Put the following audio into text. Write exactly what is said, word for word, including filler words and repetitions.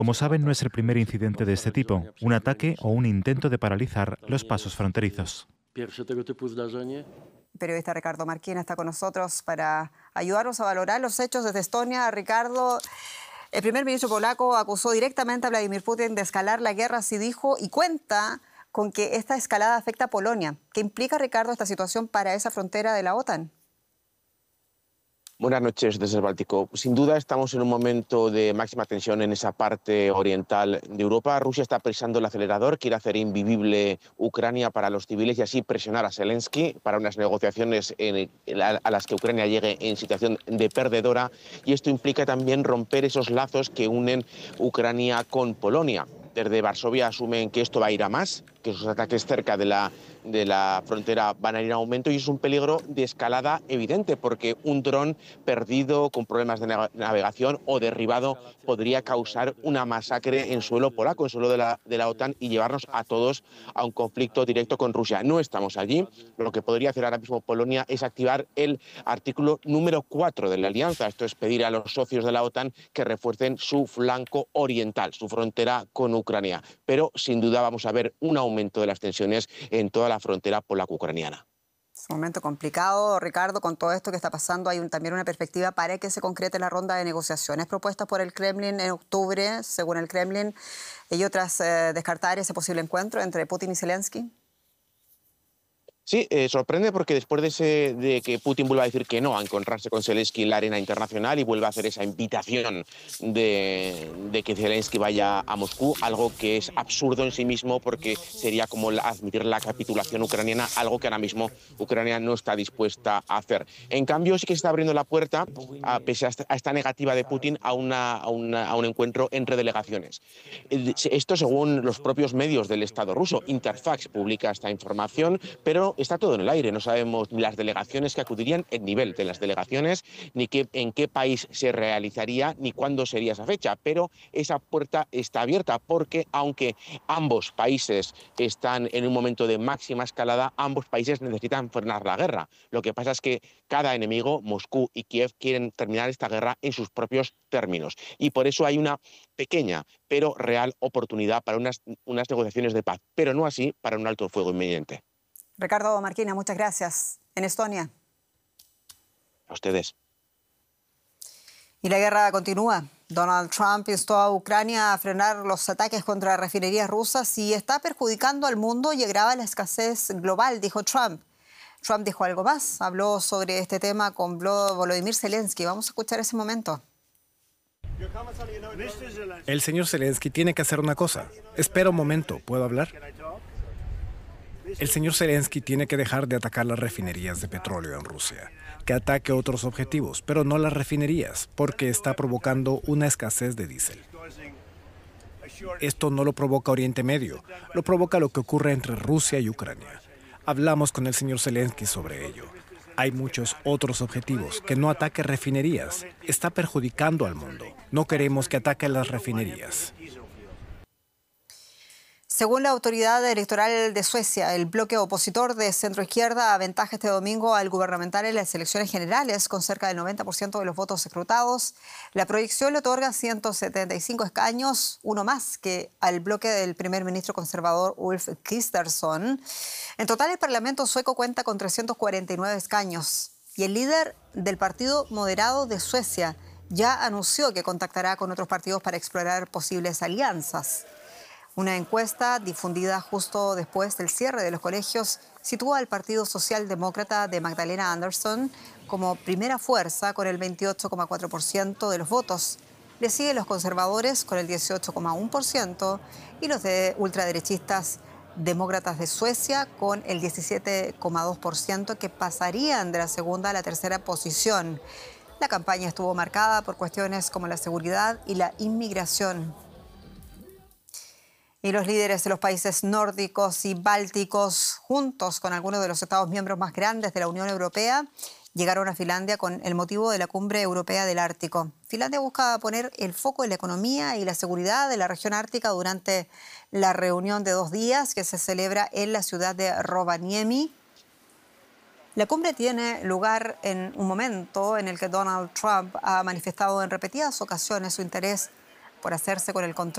Como saben, no es el primer incidente de este tipo, un ataque o un intento de paralizar los pasos fronterizos. Pierwsze tego typu zdarzenie. El periodista Ricardo Marquina está con nosotros para ayudarnos a valorar los hechos desde Estonia. Ricardo, el primer ministro polaco acusó directamente a Vladimir Putin de escalar la guerra, así dijo, y cuenta con que esta escalada afecta a Polonia. ¿Qué implica, Ricardo, esta situación para esa frontera de la OTAN? Buenas noches desde el Báltico. Sin duda estamos en un momento de máxima tensión en esa parte oriental de Europa. Rusia está presionando el acelerador, quiere hacer invivible Ucrania para los civiles y así presionar a Zelensky para unas negociaciones en, a las que Ucrania llegue en situación de perdedora. Y esto implica también romper esos lazos que unen Ucrania con Polonia. Desde Varsovia asumen que esto va a ir a más, que esos ataques cerca de la, de la frontera van a ir en aumento y es un peligro de escalada evidente porque un dron perdido con problemas de navegación o derribado podría causar una masacre en suelo polaco, en suelo de la, de la OTAN y llevarnos a todos a un conflicto directo con Rusia. No estamos allí. Lo que podría hacer ahora mismo Polonia es activar el artículo número cuatro de la alianza. Esto es pedir a los socios de la OTAN que refuercen su flanco oriental, su frontera con Ucrania. Pero sin duda vamos a ver un aumento de las tensiones en toda la frontera polaco-ucraniana. Es un momento complicado, Ricardo, con todo esto que está pasando. Hay un, también una perspectiva para que se concrete la ronda de negociaciones propuestas por el Kremlin en octubre, según el Kremlin, y otras eh, descartar ese posible encuentro entre Putin y Zelensky. Sí, eh, sorprende porque después de, ese, de que Putin vuelva a decir que no a encontrarse con Zelensky en la arena internacional y vuelva a hacer esa invitación de, de que Zelensky vaya a Moscú, algo que es absurdo en sí mismo porque sería como la, admitir la capitulación ucraniana, algo que ahora mismo Ucrania no está dispuesta a hacer. En cambio, sí que se está abriendo la puerta, a, pese a esta, a esta negativa de Putin, a, una, a, una, a un encuentro entre delegaciones. Esto según los propios medios del Estado ruso. Interfax publica esta información, pero está todo en el aire. No sabemos ni las delegaciones que acudirían, el nivel de las delegaciones, ni qué, en qué país se realizaría, ni cuándo sería esa fecha. Pero esa puerta está abierta porque, aunque ambos países están en un momento de máxima escalada, ambos países necesitan frenar la guerra. Lo que pasa es que cada enemigo, Moscú y Kiev, quieren terminar esta guerra en sus propios términos. Y por eso hay una pequeña pero real oportunidad para unas, unas negociaciones de paz, pero no así para un alto el fuego inminente. Ricardo Marquina, muchas gracias. En Estonia. A ustedes. Y la guerra continúa. Donald Trump instó a Ucrania a frenar los ataques contra refinerías rusas y está perjudicando al mundo y agrava la escasez global, dijo Trump. Trump dijo algo más, habló sobre este tema con Volodymyr Zelensky. Vamos a escuchar ese momento. El señor Zelensky tiene que hacer una cosa. Espera un momento, ¿puedo hablar? El señor Zelensky tiene que dejar de atacar las refinerías de petróleo en Rusia, que ataque otros objetivos, pero no las refinerías, porque está provocando una escasez de diésel. Esto no lo provoca Oriente Medio, lo provoca lo que ocurre entre Rusia y Ucrania. Hablamos con el señor Zelensky sobre ello. Hay muchos otros objetivos. Que no ataque refinerías. Está perjudicando al mundo. No queremos que ataque las refinerías. Según la autoridad electoral de Suecia, el bloque opositor de centroizquierda aventaja este domingo al gubernamental en las elecciones generales con cerca del noventa por ciento de los votos escrutados. La proyección le otorga ciento setenta y cinco escaños, uno más que al bloque del primer ministro conservador Ulf Kristersson. En total, el Parlamento sueco cuenta con trescientos cuarenta y nueve escaños y el líder del Partido Moderado de Suecia ya anunció que contactará con otros partidos para explorar posibles alianzas. Una encuesta difundida justo después del cierre de los colegios sitúa al Partido Socialdemócrata de Magdalena Andersson como primera fuerza con el veintiocho coma cuatro por ciento de los votos. Le siguen los conservadores con el dieciocho coma uno por ciento y los de ultraderechistas demócratas de Suecia con el diecisiete coma dos por ciento, que pasarían de la segunda a la tercera posición. La campaña estuvo marcada por cuestiones como la seguridad y la inmigración. Y los líderes de los países nórdicos y bálticos, juntos con algunos de los Estados miembros más grandes de la Unión Europea, llegaron a Finlandia con el motivo de la Cumbre Europea del Ártico. Finlandia busca poner el foco en la economía y la seguridad de la región ártica durante la reunión de dos días que se celebra en la ciudad de Rovaniemi. La cumbre tiene lugar en un momento en el que Donald Trump ha manifestado en repetidas ocasiones su interés por hacerse con el control